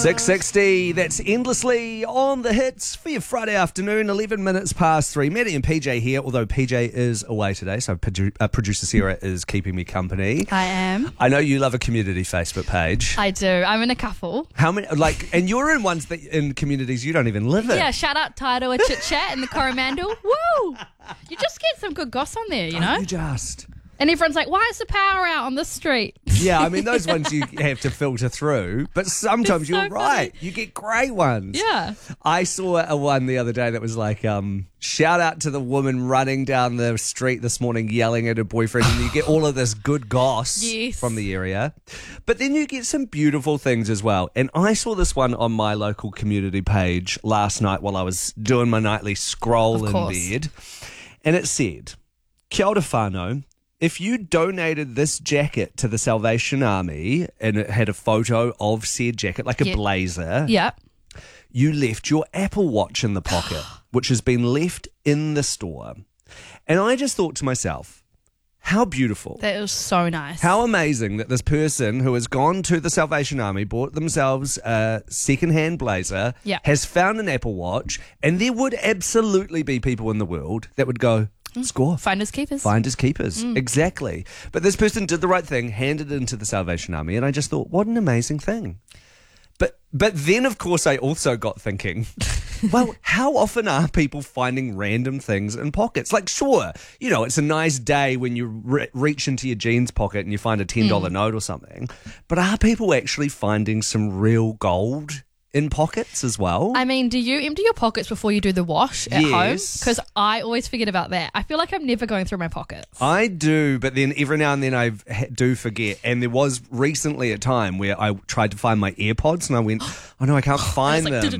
6:60, that's Endlessly on the hits for your Friday afternoon, 11 minutes past 3. Maddie and PJ here, although PJ is away today, so producer Sarah is keeping me company. I am. I know you love a community Facebook page. I do. I'm in a couple. How many, and you're in ones that in communities you don't even live in. Yeah, shout out Tairo Chit Chat in the Coromandel. Woo! You just get some good goss on there, you know? You just... And everyone's like, why is the power out on this street? Yeah, I mean, those ones you have to filter through, but sometimes you're right. Funny. You get great ones. Yeah. I saw a one the other day that was like, shout out to the woman running down the street this morning yelling at her boyfriend, and you get all of this good goss from the area. But then you get some beautiful things as well. And I saw this one on my local community page last night while I was doing my nightly scroll in bed. And it said, Kia ora whānau. If you donated this jacket to the Salvation Army and it had a photo of said jacket, like a blazer, you left your Apple Watch in the pocket, which has been left in the store. And I just thought to myself, how beautiful. That was so nice. How amazing that this person who has gone to the Salvation Army, bought themselves a second-hand blazer, has found an Apple Watch, and there would absolutely be people in the world that would go, score. Finders keepers. Finders keepers, exactly. But this person did the right thing, handed it into the Salvation Army, and I just thought, what an amazing thing. But then, of course, I also got thinking, well, how often are people finding random things in pockets? Like, sure, you know, it's a nice day when you reach into your jeans pocket and you find a $10 note or something. But are people actually finding some real gold in pockets as well? I mean, do you empty your pockets before you do the wash at home? Because I always forget about that. I feel like I'm never going through my pockets. I do, but then every now and then I do forget. And there was recently a time where I tried to find my AirPods and I went, oh no, I can't find them.